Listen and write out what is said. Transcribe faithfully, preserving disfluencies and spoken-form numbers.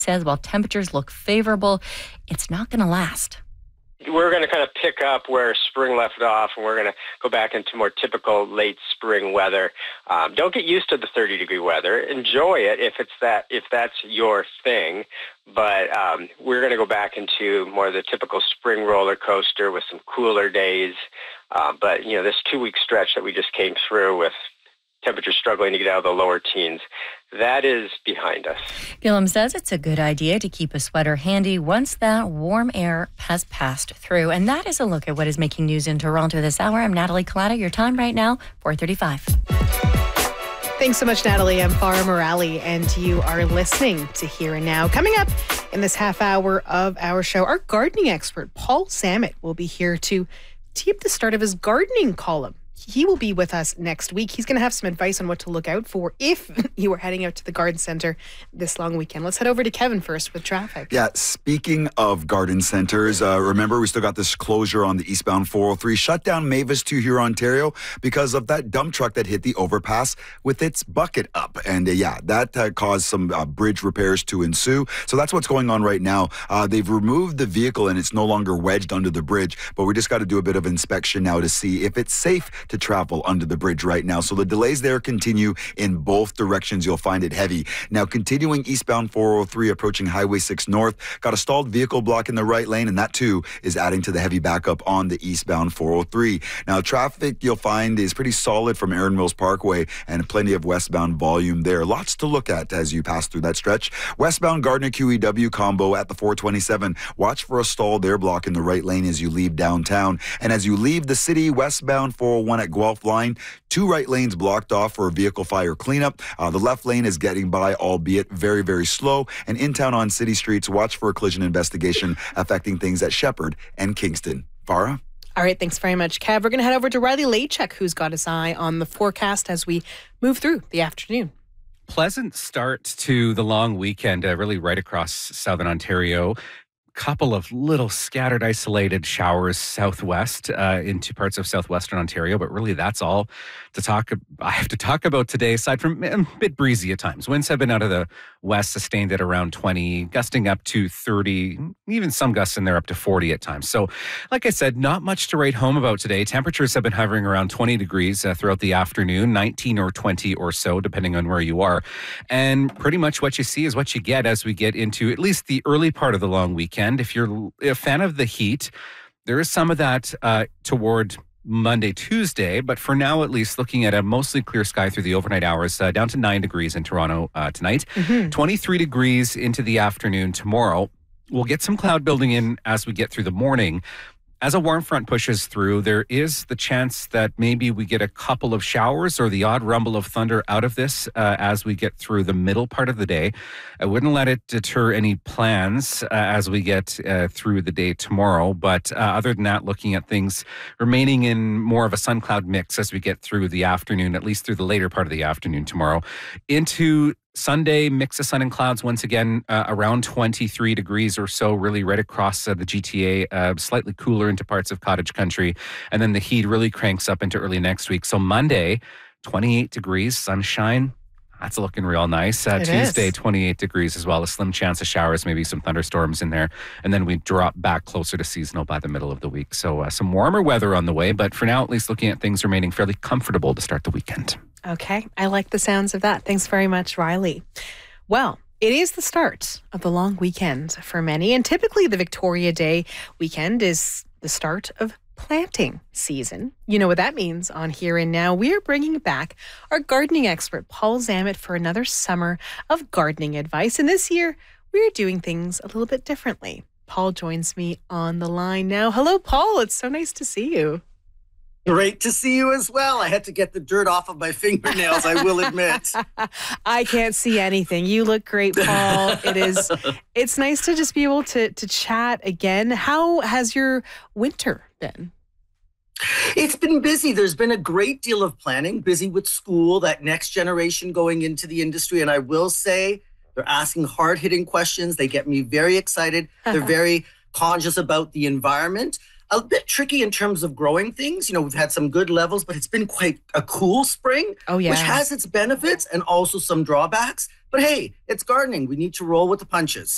says while temperatures look favorable, it's not going to last. We're going to kind of pick up where spring left off, and we're going to go back into more typical late spring weather. Um, don't get used to the thirty degree weather. Enjoy it if it's that if that's your thing. But um, we're going to go back into more of the typical spring roller coaster with some cooler days. Uh, but you know, this two week stretch that we just came through with temperatures struggling to get out of the lower teens, that is behind us. Gillum says it's a good idea to keep a sweater handy once that warm air has passed through. And that is a look at what is making news in Toronto this hour. I'm Natalie Collada. Your time right now, four thirty-five. Thanks so much, Natalie. I'm Farah Morali, and you are listening to Here and Now. Coming up in this half hour of our show, our gardening expert, Paul Zammit, will be here to tee up the start of his gardening column. He will be with us next week. He's going to have some advice on what to look out for if you are heading out to the garden center this long weekend. Let's head over to Kevin first with traffic. Yeah, speaking of garden centers, uh, remember we still got this closure on the eastbound four oh three, shut down Mavis to here, Ontario, because of that dump truck that hit the overpass with its bucket up. And uh, yeah, that uh, caused some uh, bridge repairs to ensue. So that's what's going on right now. Uh, they've removed the vehicle and it's no longer wedged under the bridge, but we just got to do a bit of inspection now to see if it's safe to travel under the bridge right now. So the delays there continue in both directions. You'll find it heavy. Now, continuing eastbound four oh three, approaching Highway six North, got a stalled vehicle block in the right lane, and that too is adding to the heavy backup on the eastbound four oh three. Now, traffic you'll find is pretty solid from Erin Mills Parkway and plenty of westbound volume there. Lots to look at as you pass through that stretch. Westbound Gardner Q E W combo at the four twenty-seven. Watch for a stall there blocking the right lane as you leave downtown. And as you leave the city, westbound four oh one at Guelph line, two right lanes blocked off for a vehicle fire cleanup. Uh, the left lane is getting by, albeit very, very slow. And in town on city streets, watch for a collision investigation affecting things at Shepherd and Kingston. Farah? All right, thanks very much, Kev. We're going to head over to Riley Lachuk, who's got his eye on the forecast as we move through the afternoon. Pleasant start to the long weekend, uh, really right across southern Ontario. Couple of little scattered, isolated showers southwest uh, into parts of southwestern Ontario, but really that's all to talk. I have to talk about today. Aside from a bit breezy at times, winds have been out of the west, sustained at around twenty, gusting up to thirty, even some gusts in there up to forty at times. So, like I said, not much to write home about today. Temperatures have been hovering around twenty degrees uh, throughout the afternoon, nineteen or twenty or so, depending on where you are. And pretty much what you see is what you get as we get into at least the early part of the long weekend. If you're a fan of the heat, there is some of that uh, toward Monday, Tuesday, but for now, at least, looking at a mostly clear sky through the overnight hours, uh, down to nine degrees in Toronto uh, tonight, mm-hmm. twenty-three degrees into the afternoon tomorrow. We'll get some cloud building in as we get through the morning. As a warm front pushes through, there is the chance that maybe we get a couple of showers or the odd rumble of thunder out of this uh, as we get through the middle part of the day. I wouldn't let it deter any plans uh, as we get uh, through the day tomorrow. But uh, other than that, looking at things remaining in more of a sun cloud mix as we get through the afternoon, at least through the later part of the afternoon tomorrow. Into Sunday, mix of sun and clouds once again, uh, around twenty-three degrees or so, really right across uh, the G T A, uh, slightly cooler into parts of cottage country. And then the heat really cranks up into early next week. So Monday, twenty-eight degrees, sunshine. That's looking real nice. Uh, Tuesday, is. twenty-eight degrees as well. A slim chance of showers, maybe some thunderstorms in there. And then we drop back closer to seasonal by the middle of the week. So uh, some warmer weather on the way. But for now, at least looking at things remaining fairly comfortable to start the weekend. Okay, I like the sounds of that. Thanks very much, Riley. Well, it is the start of the long weekend for many, and typically the Victoria Day weekend is the start of planting season. You know what that means on Here and Now. We are bringing back our gardening expert, Paul Zammit, for another summer of gardening advice. And this year, we are doing things a little bit differently. Paul joins me on the line now. Hello, Paul. It's so nice to see you. Great to see you as well. I had to get the dirt off of my fingernails, I will admit. I can't see anything. You look great, Paul. It is, it's nice to just be able to, to chat again. How has your winter been? It's been busy. There's been a great deal of planning, busy with school, that next generation going into the industry. And I will say they're asking hard-hitting questions. They get me very excited. They're very conscious about the environment. A bit tricky in terms of growing things. You know, we've had some good levels, but it's been quite a cool spring, oh, yeah. which has its benefits and also some drawbacks. But hey, it's gardening. We need to roll with the punches.